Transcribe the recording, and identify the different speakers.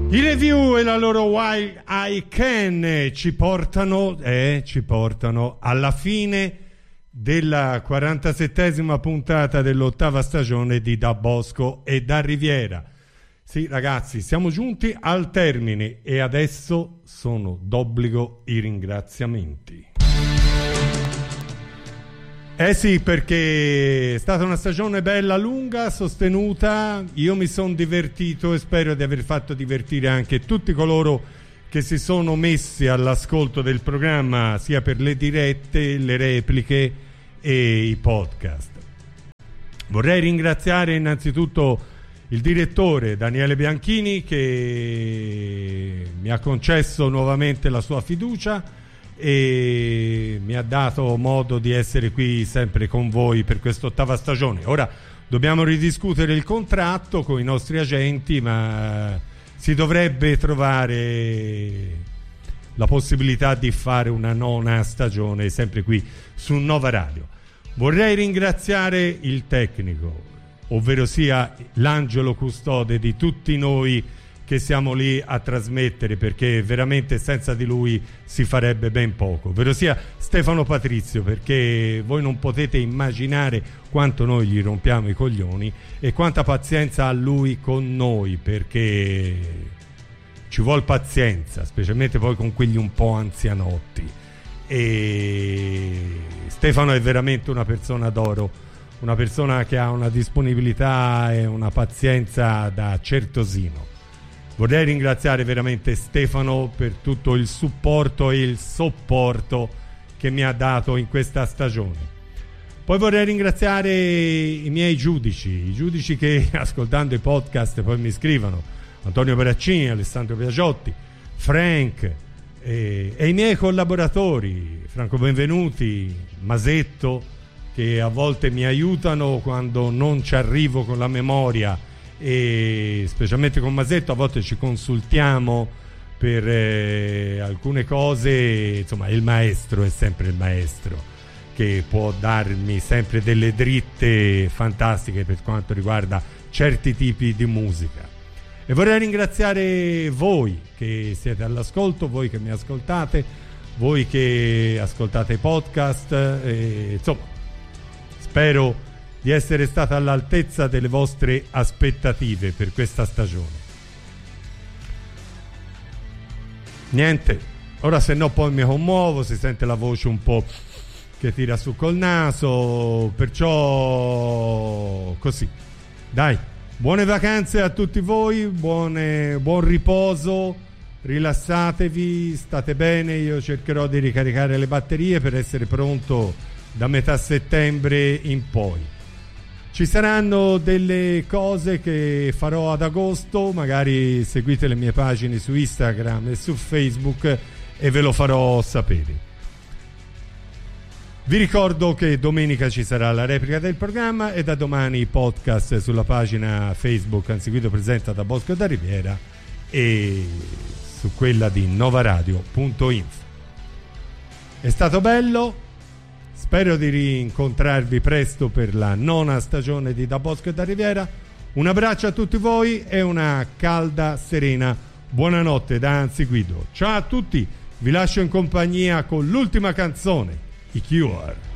Speaker 1: I Review e la loro While I Can ci portano alla fine della 47esima puntata dell'8ª stagione di Da Bosco e da Riviera. Sì, ragazzi, siamo giunti al termine e adesso sono d'obbligo i ringraziamenti. Eh sì, perché è stata una stagione bella, lunga, sostenuta. Io mi sono divertito e spero di aver fatto divertire anche tutti coloro che si sono messi all'ascolto del programma, sia per le dirette, le repliche e i podcast. Vorrei ringraziare innanzitutto il direttore Daniele Bianchini, che mi ha concesso nuovamente la sua fiducia e mi ha dato modo di essere qui sempre con voi per quest'ottava stagione. Ora dobbiamo ridiscutere il contratto con i nostri agenti, ma si dovrebbe trovare la possibilità di fare una nona stagione sempre qui su Nova Radio. Vorrei ringraziare il tecnico, ovvero sia l'angelo custode di tutti noi che siamo lì a trasmettere, perché veramente senza di lui si farebbe ben poco, ovvero sia Stefano Patrizio, perché voi non potete immaginare quanto noi gli rompiamo i coglioni e quanta pazienza ha lui con noi, perché ci vuole pazienza, specialmente poi con quelli un po' anzianotti. E Stefano è veramente una persona d'oro, una persona che ha una disponibilità e una pazienza da certosino. Vorrei ringraziare veramente Stefano per tutto il supporto e il sopporto che mi ha dato in questa stagione. Poi vorrei ringraziare i miei giudici che ascoltando i podcast poi mi scrivono: Antonio Baraccini, Alessandro Piagiotti, Frank e i miei collaboratori, Franco Benvenuti, Masetto, che a volte mi aiutano quando non ci arrivo con la memoria, e specialmente con Masetto a volte ci consultiamo per alcune cose. Insomma, il maestro è sempre il maestro, che può darmi sempre delle dritte fantastiche per quanto riguarda certi tipi di musica. E vorrei ringraziare voi che siete all'ascolto, voi che mi ascoltate, voi che ascoltate i podcast, insomma spero di essere stata all'altezza delle vostre aspettative per questa stagione. Niente, ora se no poi mi commuovo, si sente la voce un po' che tira su col naso, perciò così. Dai, buone vacanze a tutti voi, buon riposo, rilassatevi, state bene. Io cercherò di ricaricare le batterie per essere pronto da metà settembre in poi. Ci saranno delle cose che farò ad agosto, magari seguite le mie pagine su Instagram e su Facebook e ve lo farò sapere. Vi ricordo che domenica ci sarà la replica del programma e da domani podcast sulla pagina Facebook Anziguido presenta Da Bosco e da Riviera e su quella di novaradio.info. È stato bello. Spero di rincontrarvi presto per la nona stagione di Da Bosco e da Riviera. Un abbraccio a tutti voi e una calda, serena buonanotte da Anziguido. Ciao a tutti, vi lascio in compagnia con l'ultima canzone, i Cure.